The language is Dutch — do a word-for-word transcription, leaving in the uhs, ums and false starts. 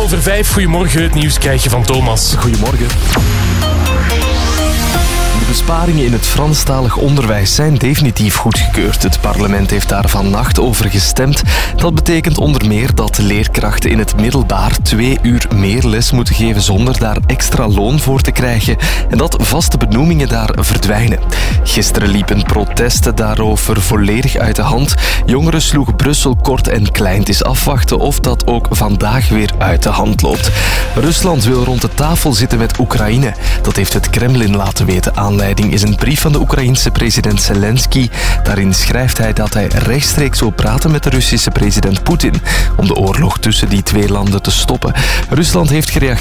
over vijf. Goedemorgen, het nieuws krijg je van Thomas. Goedemorgen. De besparingen in het Franstalig onderwijs zijn definitief goedgekeurd. Het parlement heeft daar vannacht over gestemd. Dat betekent onder meer dat leerkrachten in het middelbaar twee uur meer les moeten geven zonder daar extra loon voor te krijgen en dat vaste benoemingen daar verdwijnen. Gisteren liepen protesten daarover volledig uit de hand. Jongeren sloegen Brussel kort en klein. Het is afwachten of dat ook vandaag weer uit de hand loopt. Rusland wil rond de tafel zitten met Oekraïne. Dat heeft het Kremlin laten weten. Aanleiding is een brief van de Oekraïense president Zelensky. Daarin schrijft hij dat hij rechtstreeks wil praten met de Russische president Poetin om de oorlog tussen die twee landen te stoppen. Rusland heeft gereageerd